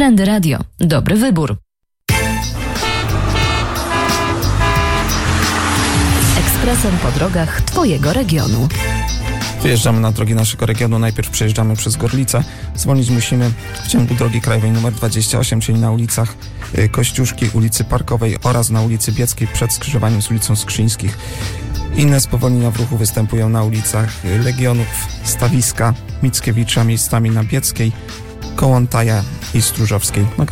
Trendy Radio. Dobry wybór. Ekspresem po drogach Twojego regionu. Wyjeżdżamy na drogi naszego regionu. Najpierw przejeżdżamy przez Gorlice. Zwolnić musimy w ciągu drogi krajowej nr 28, czyli na ulicach Kościuszki, ulicy Parkowej oraz na ulicy Bieckiej przed skrzyżowaniem z ulicą Skrzyńskich. Inne spowolnienia w ruchu występują na ulicach Legionów, Stawiska, Mickiewicza, miejscami na Bieckiej, Kołątaja i Stróżowskiej.